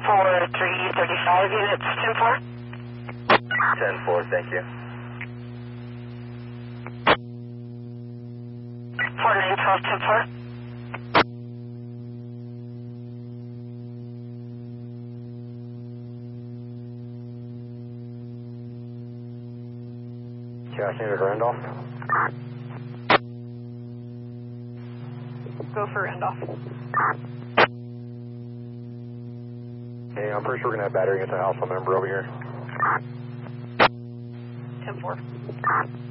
4335 units, 10-4. 10-4, thank you. 4912, 10-4. Cash needed Randolph. Go for Randolph. Hey, I'm pretty sure we're going to have battery against a household member over here. 10-4.